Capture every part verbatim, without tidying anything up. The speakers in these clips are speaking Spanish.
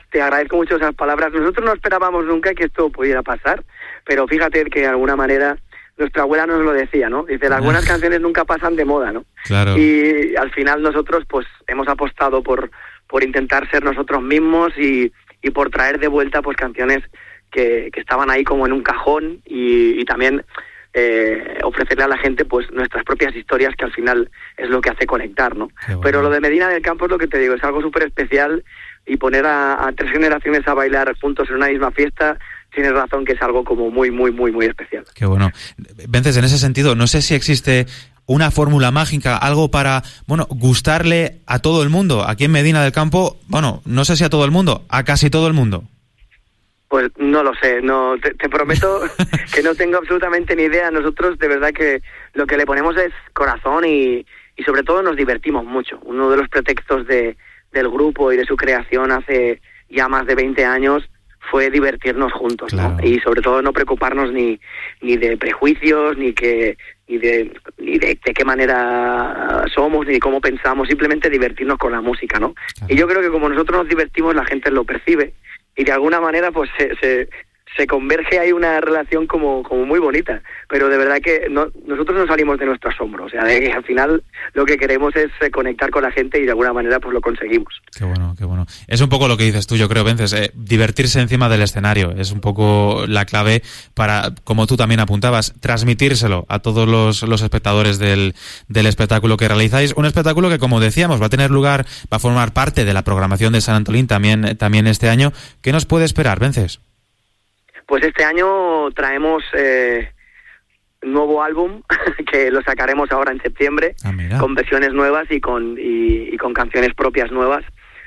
te agradezco mucho esas palabras. Nosotros no esperábamos nunca que esto pudiera pasar, pero fíjate que de alguna manera nuestra abuela nos lo decía, ¿no? Dice, las buenas canciones nunca pasan de moda, ¿no? Claro. Y al final nosotros pues hemos apostado por por intentar ser nosotros mismos y, y por traer de vuelta pues canciones que, que estaban ahí como en un cajón y, y también eh, ofrecerle a la gente pues nuestras propias historias, que al final es lo que hace conectar, ¿no? Bueno. Pero lo de Medina del Campo es lo que te digo, es algo súper especial, y poner a, a tres generaciones a bailar juntos en una misma fiesta, tienes razón que es algo como muy, muy, muy, muy especial. Qué bueno. Vences, en ese sentido, no sé si existe una fórmula mágica, algo para, bueno, gustarle a todo el mundo. Aquí en Medina del Campo, bueno, no sé si a todo el mundo, a casi todo el mundo. Pues no lo sé, no te, te prometo que no tengo absolutamente ni idea. Nosotros de verdad que lo que le ponemos es corazón y, y sobre todo nos divertimos mucho. Uno de los pretextos de, del grupo y de su creación hace ya más de veinte años fue divertirnos juntos, ¿no? Claro. Y sobre todo no preocuparnos ni ni de prejuicios, ni que ni de ni de, de qué manera somos, ni de cómo pensamos, simplemente divertirnos con la música, ¿no? Claro. Y yo creo que como nosotros nos divertimos, la gente lo percibe y de alguna manera pues se se, se converge, hay una relación como como muy bonita, pero de verdad que no, nosotros no salimos de nuestro asombro, o sea, de que al final lo que queremos es conectar con la gente y de alguna manera pues lo conseguimos. Qué bueno, qué bueno. Es un poco lo que dices tú, yo creo, Vences, eh, divertirse encima del escenario es un poco la clave para, como tú también apuntabas, transmitírselo a todos los, los espectadores del, del espectáculo que realizáis. Un espectáculo que, como decíamos, va a tener lugar, va a formar parte de la programación de San Antolín también, también este año. ¿Qué nos puede esperar, Vences? Pues este año traemos eh, nuevo álbum que lo sacaremos ahora en septiembre, ah, con versiones nuevas y con y, y con canciones propias nuevas.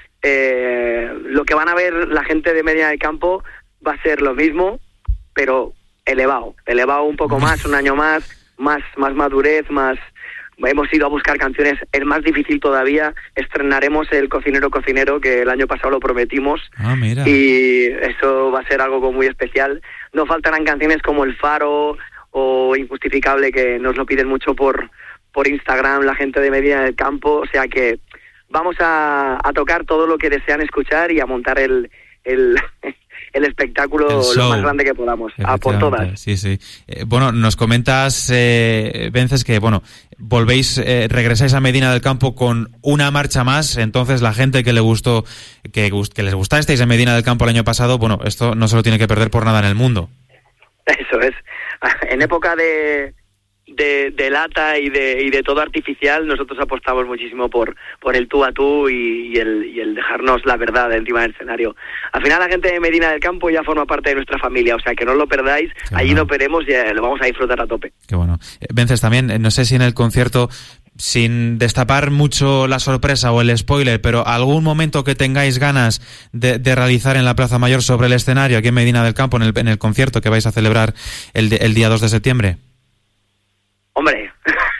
Eh, lo que van a ver la gente de Medina del Campo va a ser lo mismo, pero elevado, elevado un poco más, un año más, más, más madurez, más. Hemos ido a buscar canciones, es más difícil todavía. Estrenaremos el Cocinero Cocinero, que el año pasado lo prometimos. Ah, mira. Y eso va a ser algo como muy especial. No faltarán canciones como El Faro o Injustificable, que nos lo piden mucho por por Instagram la gente de Medina del Campo. O sea que vamos a, a tocar todo lo que desean escuchar y a montar el el, el espectáculo el lo más grande que podamos, a por todas. Sí, sí. Eh, bueno, nos comentas, eh, Vences, que bueno, volvéis, eh, regresáis a Medina del Campo con una marcha más. Entonces la gente que le gustó, que, que les gustasteis en Medina del Campo el año pasado, bueno, esto no se lo tiene que perder por nada en el mundo. Eso es. En época de de, de lata y de y de todo artificial, nosotros apostamos muchísimo por por el tú a tú y, y el y el dejarnos la verdad encima del escenario. Al final la gente de Medina del Campo ya forma parte de nuestra familia, o sea que no lo perdáis. Qué allí bueno. Nos veremos y eh, lo vamos a disfrutar a tope. Qué bueno. Eh, Vences, también, eh, no sé si en el concierto, sin destapar mucho la sorpresa o el spoiler, pero algún momento que tengáis ganas de, de realizar en la Plaza Mayor sobre el escenario aquí en Medina del Campo, en el, en el concierto que vais a celebrar el, el día dos de septiembre. Hombre,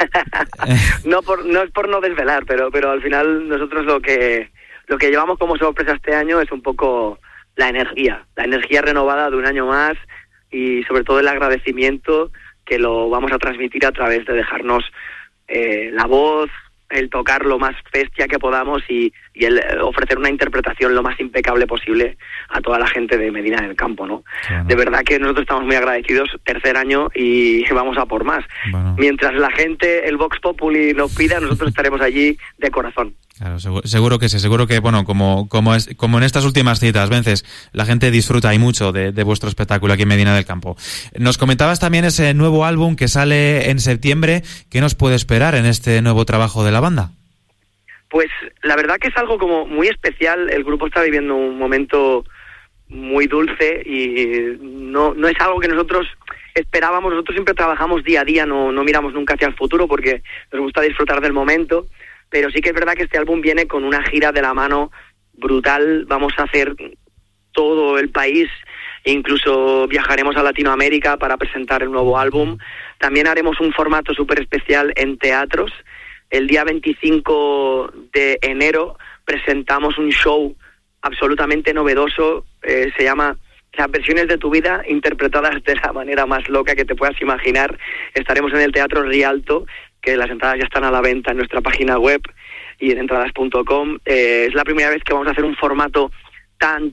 no por no es por no desvelar, pero pero al final nosotros lo que lo que llevamos como sorpresa este año es un poco la energía, la energía renovada de un año más y sobre todo el agradecimiento que lo vamos a transmitir a través de dejarnos eh, la voz, el tocar lo más bestia que podamos y, y el ofrecer una interpretación lo más impecable posible a toda la gente de Medina del Campo, ¿no? Bueno. De verdad que nosotros estamos muy agradecidos, tercer año y vamos a por más. Bueno. Mientras la gente, el Vox Populi nos pida, nosotros estaremos allí de corazón. Claro, seguro, seguro que sí, seguro que, bueno, como como es, como en estas últimas citas, Vences, la gente disfruta y mucho de, de vuestro espectáculo aquí en Medina del Campo. Nos comentabas también ese nuevo álbum que sale en septiembre. ¿Qué nos puede esperar en este nuevo trabajo de la banda? Pues la verdad que es algo como muy especial. El grupo está viviendo un momento muy dulce y no no es algo que nosotros esperábamos. Nosotros siempre trabajamos día a día, no no miramos nunca hacia el futuro porque nos gusta disfrutar del momento. Pero sí que es verdad que este álbum viene con una gira de la mano brutal. Vamos a hacer todo el país, e incluso viajaremos a Latinoamérica para presentar el nuevo álbum. También haremos un formato súper especial en teatros. El día veinticinco de enero presentamos un show absolutamente novedoso. Eh, se llama Las versiones de tu vida, interpretadas de la manera más loca que te puedas imaginar. Estaremos en el Teatro Rialto, que las entradas ya están a la venta en nuestra página web y en entradas punto com. Eh, es la primera vez que vamos a hacer un formato tan